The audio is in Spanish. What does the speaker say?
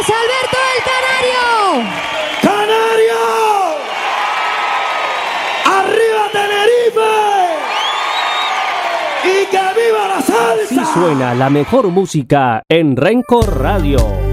José Alberto el Canario. ¡Canario! ¡Arriba Tenerife! ¡Y que viva la salsa! Así suena la mejor música en Rencor Radio.